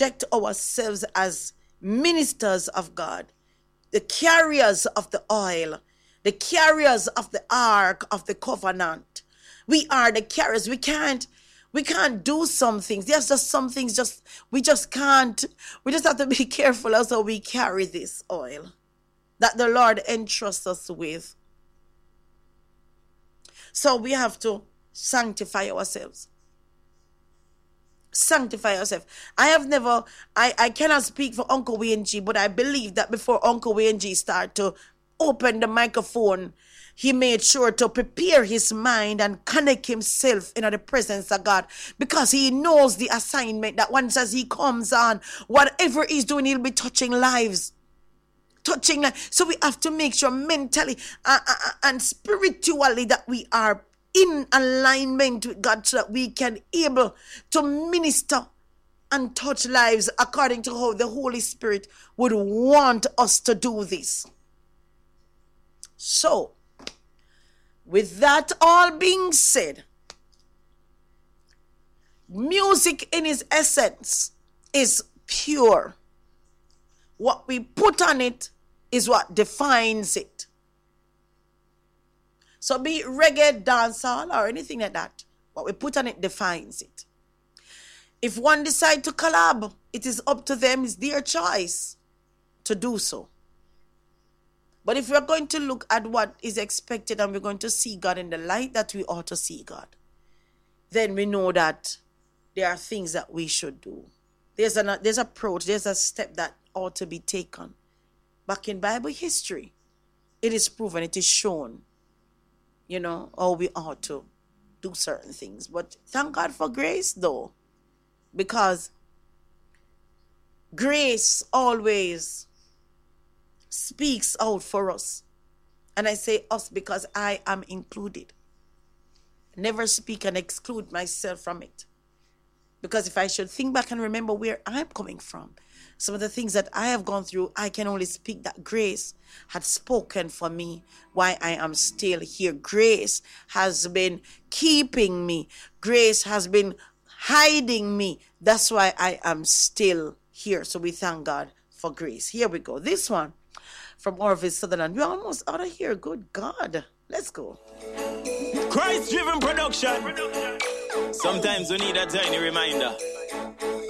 project ourselves as ministers of God, the carriers of the oil, the carriers of the ark of the covenant. We are the carriers. We can't do some things. There's just some things we just can't. We just have to be careful as how we carry this oil that the Lord entrusts us with. So we have to sanctify ourselves. Sanctify yourself. I cannot speak for Uncle Wayne G, but I believe that before Uncle Wayne G started to open the microphone, he made sure to prepare his mind and connect himself in the presence of God, because he knows the assignment that once as he comes on, whatever he's doing, he'll be touching lives. So we have to make sure mentally and spiritually that we are in alignment with God, so that we can able to minister and touch lives according to how the Holy Spirit would want us to do this. So, with that all being said, music in its essence is pure. What we put on it is what defines it. So be it reggae, dancehall, or anything like that, what we put on it defines it. If one decide to collab, it is up to them, it's their choice to do so. But if we're going to look at what is expected and we're going to see God in the light that we ought to see God, then we know that there are things that we should do. There's approach, there's a step that ought to be taken. Back in Bible history, it is proven, it is shown, how we ought to do certain things. But thank God for grace, though, because grace always speaks out for us. And I say us because I am included. Never speak and exclude myself from it. Because if I should think back and remember where I'm coming from, some of the things that I have gone through, I can only speak that grace had spoken for me why I am still here. Grace has been keeping me. Grace has been hiding me. That's why I am still here. So we thank God for grace. Here we go. This one from Orvis Sutherland. We're almost out of here. Good God. Let's go. Christ-driven production. Sometimes we need a tiny reminder.